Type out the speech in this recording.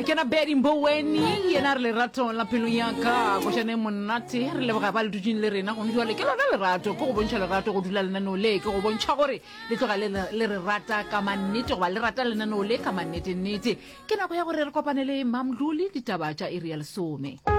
kena Betty Mboweni yena re lerato la pelo ya ka go jane monate re le ba le dutjing le rena go ntwa le ke lona lerato go bontšha lerato go dula lenano le ke go bontšha gore le tloga le re rata ka mannete go ba le rata lenano le ka mannete nnete ke nako ya gore re kopane le Mamduli ditaba tša area lesome.